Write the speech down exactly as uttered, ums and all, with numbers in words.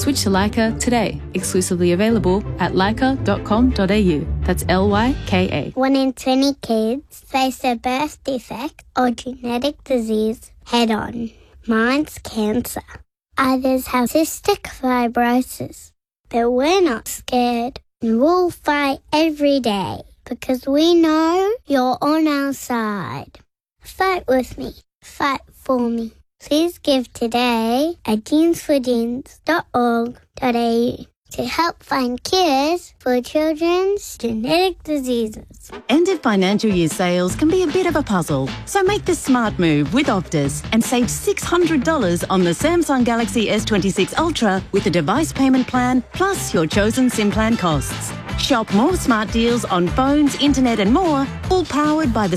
Switch to Leica today. Exclusively available at leica dot com dot a u. That's L Y K A. One in twenty kids face a birth defect or genetic disease head-on. Mine's cancer. Others have cystic fibrosis. But we're not scared. And we'll fight every day because we know you're on our side. Fight with me. Fight for me. Please give today at jeans for jeans dot org dot a u to help find cures for children's genetic diseases. End of financial year sales can be a bit of a puzzle, so make the smart move with Optus and save six hundred dollars on the Samsung Galaxy S twenty-six Ultra with a device payment plan plus your chosen SIM plan costs. Shop more smart deals on phones, internet and more, all powered by the